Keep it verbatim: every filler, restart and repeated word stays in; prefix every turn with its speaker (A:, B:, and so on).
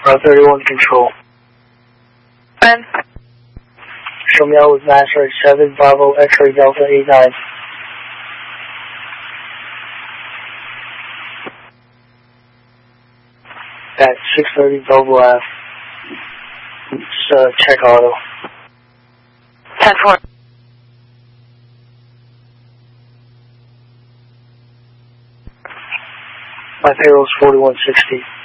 A: Route thirty-one control.
B: Ben.
A: Show me out with Master seven Bravo X-ray Delta eight nine. At six thirty Belleville Ave. Just uh, check auto.
B: ten four.
A: My payroll is forty-one sixty.